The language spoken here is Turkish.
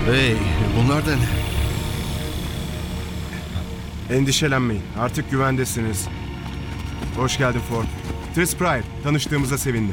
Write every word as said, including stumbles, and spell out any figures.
Hey, bunlar da ne? Endişelenmeyin. Artık güvendesiniz. Hoş geldin Ford. Tris Pryor. Tanıştığımıza sevindim.